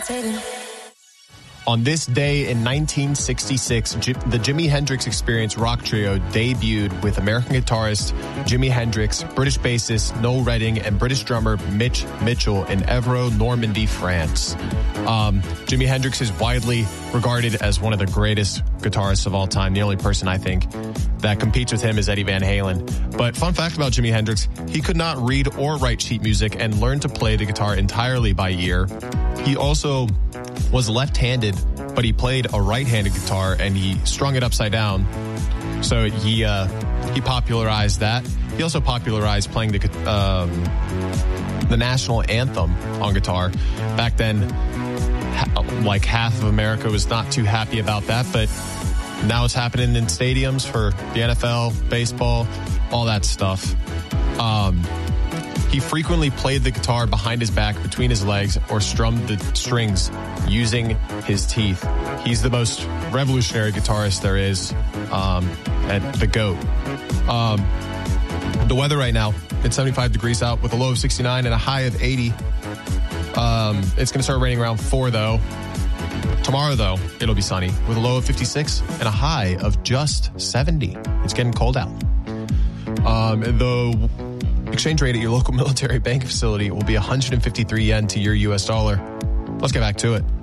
On this day in 1966, the Jimi Hendrix Experience rock trio debuted with American guitarist Jimi Hendrix, British bassist Noel Redding, and British drummer Mitch Mitchell in Évreux, Normandy, France. Jimi Hendrix is widely regarded as one of the greatest guitarists of all time. The only person I think that competes with him is Eddie Van Halen. But fun fact about Jimi Hendrix, he could not read or write sheet music and learned to play the guitar entirely by ear. He also was left-handed, but he played a right-handed guitar and he strung it upside down. So he popularized that. He also popularized playing the national anthem on guitar. Back then, like half of America was not too happy about that, but now it's happening in stadiums for the NFL, baseball, all that stuff. He frequently played the guitar behind his back, between his legs, or strummed the strings using his teeth. He's the most revolutionary guitarist there is, at the GOAT. The weather right now, it's 75 degrees out with a low of 69 and a high of 80. It's going to start raining around 4, though. Tomorrow, though, it'll be sunny with a low of 56 and a high of just 70. It's getting cold out. The exchange rate at your local military bank facility will be 153 yen to your U.S. dollar. Let's get back to it.